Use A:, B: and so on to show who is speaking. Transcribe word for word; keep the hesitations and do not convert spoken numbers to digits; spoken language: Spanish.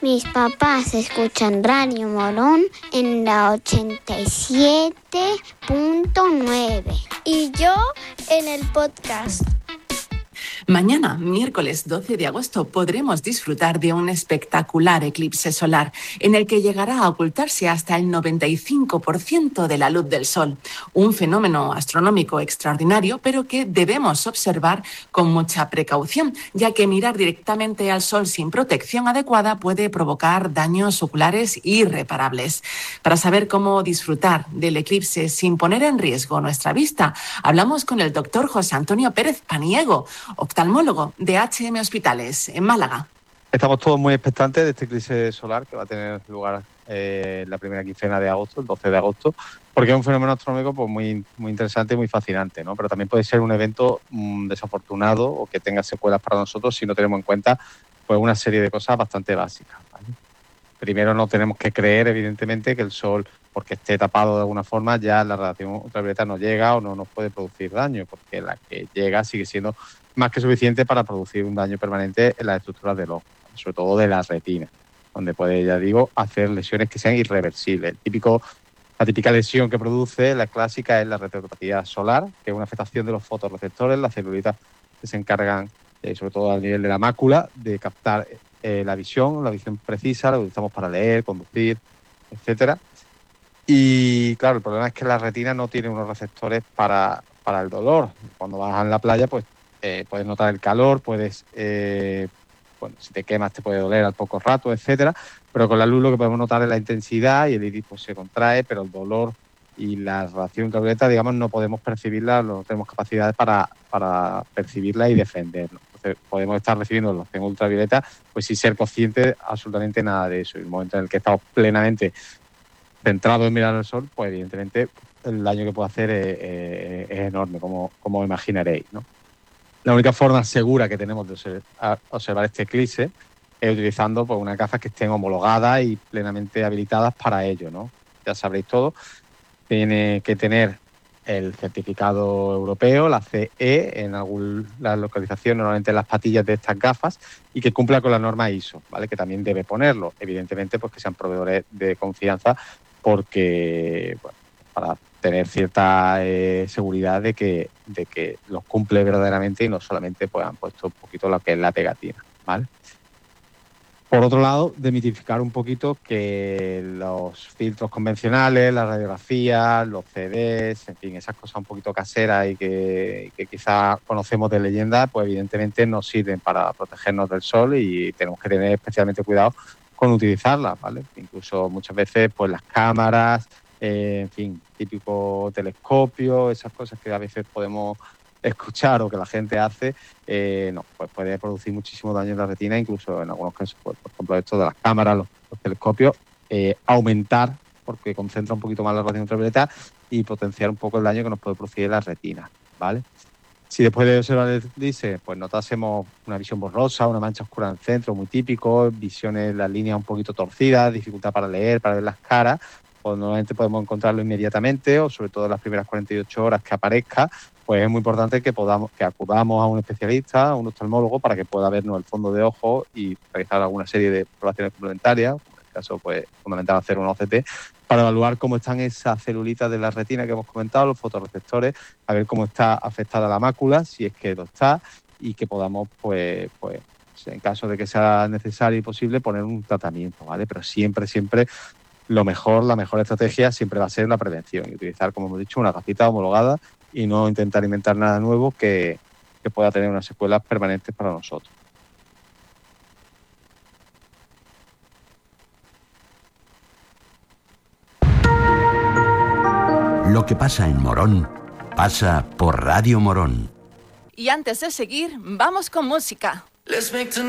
A: Mis papás escuchan Radio Morón en la ochenta y siete punto nueve.
B: Y yo en el podcast.
C: Mañana, miércoles doce de agosto, podremos disfrutar de un espectacular eclipse solar en el que llegará a ocultarse hasta el noventa y cinco por ciento de la luz del sol. Un fenómeno astronómico extraordinario, pero que debemos observar con mucha precaución, ya que mirar directamente al sol sin protección adecuada puede provocar daños oculares irreparables. Para saber cómo disfrutar del eclipse sin poner en riesgo nuestra vista, hablamos con el doctor José Antonio Pérez Paniego, oftalmólogo de H M Hospitales, en Málaga.
D: Estamos todos muy expectantes de este eclipse solar que va a tener lugar eh, la primera quincena de agosto, el doce de agosto, porque es un fenómeno astronómico pues, muy, muy interesante y muy fascinante, ¿no? Pero también puede ser un evento mmm, desafortunado o que tenga secuelas para nosotros si no tenemos en cuenta pues, una serie de cosas bastante básicas, ¿vale? Primero, no tenemos que creer, evidentemente, que el Sol, porque esté tapado de alguna forma, ya la radiación ultravioleta no llega o no nos puede producir daño, porque la que llega sigue siendo más que suficiente para producir un daño permanente en las estructuras del ojo, sobre todo de la retina, donde puede, ya digo, hacer lesiones que sean irreversibles. El típico, la típica lesión que produce, la clásica, es la retinopatía solar, que es una afectación de los fotorreceptores, las celulitas que se encargan, eh, sobre todo al nivel de la mácula, de captar eh, la visión, la visión precisa, la utilizamos para leer, conducir, etcétera. Y claro, el problema es que la retina no tiene unos receptores para, para el dolor. Cuando vas en la playa, pues eh, puedes notar el calor, puedes, eh, bueno, si te quemas te puede doler al poco rato, etcétera. Pero con la luz lo que podemos notar es la intensidad y el iris pues, se contrae, pero el dolor y la radiación ultravioleta, digamos, no podemos percibirla, no tenemos capacidades para, para percibirla y defendernos. Entonces, podemos estar recibiendo la radiación ultravioleta, pues sin ser conscientes absolutamente nada de eso. Y el momento en el que estamos plenamente centrados en mirar al sol, pues evidentemente el daño que puede hacer es, es, es enorme, como, como imaginaréis, ¿no? La única forma segura que tenemos de observar, observar este eclipse es utilizando pues, unas gafas que estén homologadas y plenamente habilitadas para ello, ¿no? Ya sabréis todo. Tiene que tener el certificado europeo, la C E, en alguna localización, normalmente en las patillas de estas gafas, y que cumpla con la norma I S O, ¿vale? Que también debe ponerlo. Evidentemente, pues que sean proveedores de confianza, porque bueno, para tener cierta eh, seguridad de que, de que los cumple verdaderamente y no solamente pues, han puesto un poquito lo que es la pegatina, ¿vale? Por otro lado, demitificar un poquito que los filtros convencionales, la radiografía, los C Ds, en fin, esas cosas un poquito caseras y que, que quizás conocemos de leyenda, pues evidentemente no sirven para protegernos del sol y tenemos que tener especialmente cuidado con utilizarlas, ¿vale? Incluso muchas veces pues las cámaras, eh, en fin, típico telescopio, esas cosas que a veces podemos escuchar o que la gente hace, eh, no, pues puede producir muchísimo daño en la retina, incluso en algunos casos, pues, por ejemplo, esto de las cámaras, los, los telescopios, eh, aumentar, porque concentra un poquito más la radiación ultravioleta y potenciar un poco el daño que nos puede producir en la retina, ¿vale? Si después de observar el eclipse, pues notásemos una visión borrosa, una mancha oscura en el centro, muy típico, visiones, las líneas un poquito torcidas, dificultad para leer, para ver las caras, pues normalmente podemos encontrarlo inmediatamente o sobre todo en las primeras cuarenta y ocho horas que aparezca, pues es muy importante que podamos que acudamos a un especialista, a un oftalmólogo, para que pueda vernos el fondo de ojo y realizar alguna serie de exploraciones complementarias, en este caso pues es fundamental hacer un O C T, para evaluar cómo están esas celulitas de la retina que hemos comentado, los fotorreceptores, a ver cómo está afectada la mácula, si es que lo está, y que podamos, pues, pues en caso de que sea necesario y posible, poner un tratamiento, ¿vale? Pero siempre, siempre lo mejor, la mejor estrategia siempre va a ser la prevención y utilizar, como hemos dicho, una gafita homologada y no intentar inventar nada nuevo que, que pueda tener unas secuelas permanentes para nosotros.
E: Lo que pasa en Morón, pasa por Radio Morón.
C: Y antes de seguir, vamos con música.